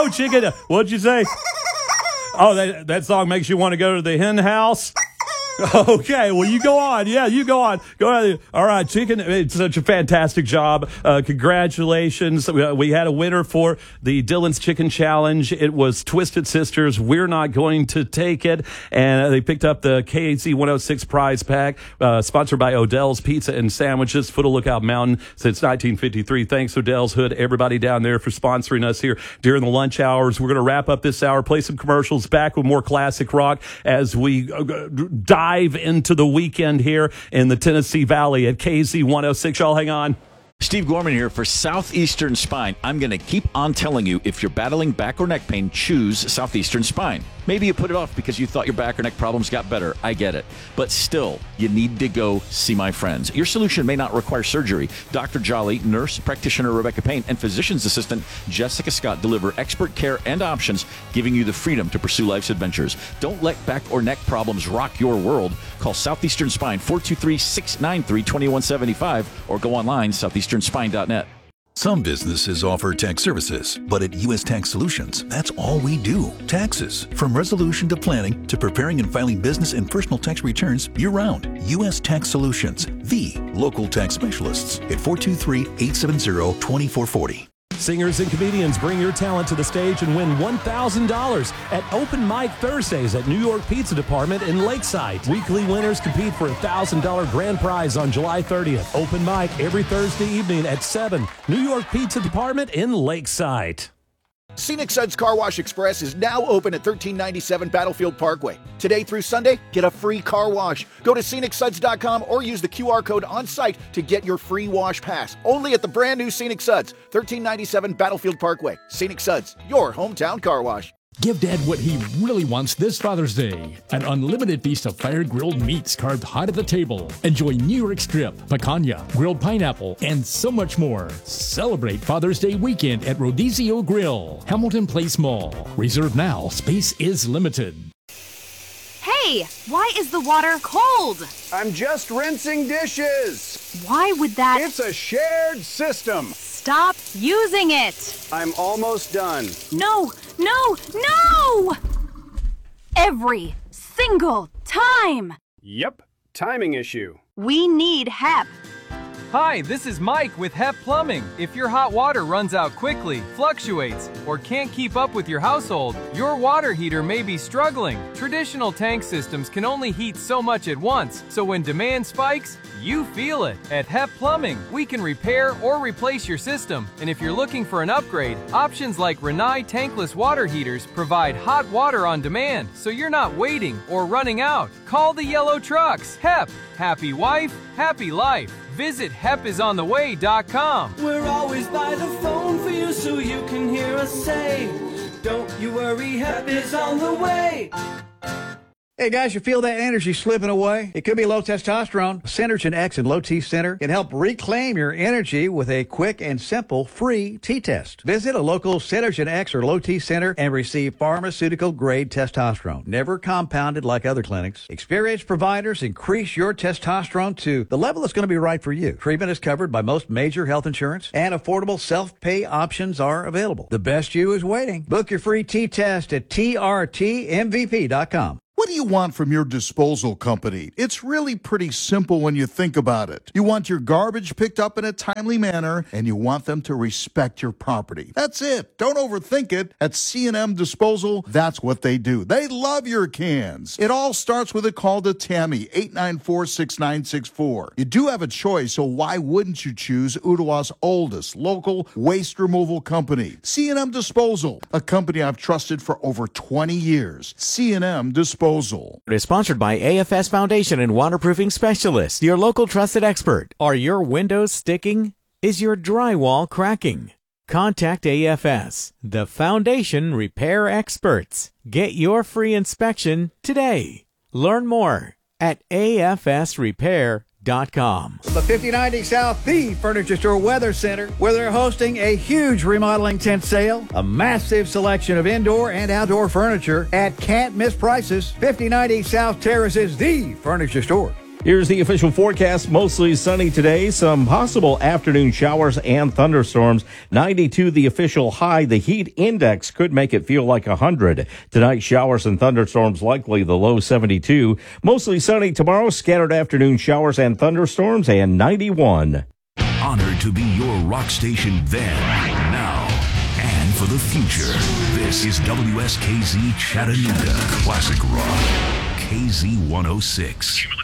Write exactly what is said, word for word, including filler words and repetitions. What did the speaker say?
go, chicken. What'd you say? Oh, that, that song makes you want to go to the hen house? Okay, well, you go on. Yeah, you go on. Go ahead. All right, chicken. It's such a fantastic job. Uh, congratulations. We, we had a winner for the Dylan's Chicken Challenge. It was Twisted Sisters. We're not going to take it. And they picked up the K A Z one oh six prize pack, uh, sponsored by Odell's Pizza and Sandwiches, Foot of Lookout Mountain since nineteen fifty-three. Thanks, Odell's Hood, everybody down there for sponsoring us here during the lunch hours. We're going to wrap up this hour, play some commercials, back with more classic rock as we uh, dive Dive into the weekend here in the Tennessee Valley at K Z one oh six. Y'all hang on. Steve Gorman here for Southeastern Spine. I'm going to keep on telling you, if you're battling back or neck pain, choose Southeastern Spine. Maybe you put it off because you thought your back or neck problems got better. I get it. But still, you need to go see my friends. Your solution may not require surgery. Doctor Jolly, nurse practitioner Rebecca Payne, and physician's assistant Jessica Scott deliver expert care and options, giving you the freedom to pursue life's adventures. Don't let back or neck problems rock your world. Call Southeastern Spine, four two three, six nine three, two one seven five, or go online, southeastern spine dot net. Some businesses offer tax services, but at U S Tax Solutions, that's all we do. Taxes. From resolution to planning to preparing and filing business and personal tax returns year-round. U S Tax Solutions, the local tax specialists at four two three, eight seven zero, two four four zero. Singers and comedians, bring your talent to the stage and win one thousand dollars at Open Mic Thursdays at New York Pizza Department in Lakeside. Weekly winners compete for a one thousand dollars grand prize on July thirtieth. Open mic every Thursday evening at seven. New York Pizza Department in Lakeside. Scenic Suds Car Wash Express is now open at thirteen ninety-seven Battlefield Parkway. Today through Sunday, get a free car wash. Go to scenic suds dot com or use the Q R code on site to get your free wash pass. Only at the brand new Scenic Suds, thirteen ninety-seven Battlefield Parkway. Scenic Suds, your hometown car wash. Give Dad what he really wants this Father's Day. An unlimited feast of fire-grilled meats carved hot at the table. Enjoy New York strip, picanha, grilled pineapple, and so much more. Celebrate Father's Day weekend at Rodizio Grill, Hamilton Place Mall. Reserve now. Space is limited. Hey, why is the water cold? I'm just rinsing dishes. Why would that... It's a shared system. Stop using it. I'm almost done. No, no, no! Every single time. Yep, timing issue. We need H E P. Hi, this is Mike with H E P Plumbing. If your hot water runs out quickly, fluctuates, or can't keep up with your household, your water heater may be struggling. Traditional tank systems can only heat so much at once, so when demand spikes, you feel it. At H E P Plumbing, we can repair or replace your system. And if you're looking for an upgrade, options like Rinnai tankless water heaters provide hot water on demand, so you're not waiting or running out. Call the yellow trucks. H E P. Happy wife, happy life. Visit hep is on the way dot com. We're always by the phone for you so you can hear us say, don't you worry, H E P is on the way. Hey guys, you feel that energy slipping away? It could be low testosterone. Synergen X and Low T Center can help reclaim your energy with a quick and simple free T-test. Visit a local Synergen X or Low T Center and receive pharmaceutical-grade testosterone, never compounded like other clinics. Experienced providers increase your testosterone to the level that's going to be right for you. Treatment is covered by most major health insurance, and affordable self-pay options are available. The best you is waiting. Book your free T-test at T R T M V P dot com. What do you want from your disposal company? It's really pretty simple when you think about it. You want your garbage picked up in a timely manner, and you want them to respect your property. That's it. Don't overthink it. At C and M Disposal, that's what they do. They love your cans. It all starts with a call to Tammy, eight nine four, six nine six four. You do have a choice, so why wouldn't you choose Ottawa's oldest local waste removal company? C and M Disposal, a company I've trusted for over twenty years. C and M Disposal. It is sponsored by A F S Foundation and Waterproofing Specialist, your local trusted expert. Are your windows sticking? Is your drywall cracking? Contact A F S, the Foundation Repair Experts. Get your free inspection today. Learn more at A F S repair dot com. The fifty ninety South, the Furniture Store Weather Center, where they're hosting a huge remodeling tent sale, a massive selection of indoor and outdoor furniture at can't miss prices. fifty ninety South Terrace is the Furniture Store. Here's the official forecast. Mostly sunny today. Some possible afternoon showers and thunderstorms. ninety-two the official high. The heat index could make it feel like one hundred. Tonight, showers and thunderstorms likely. The low seventy-two. Mostly sunny tomorrow. Scattered afternoon showers and thunderstorms and ninety-one. Honored to be your rock station then, now, and for the future. This is W S K Z Chattanooga Classic Rock. K Z one oh six.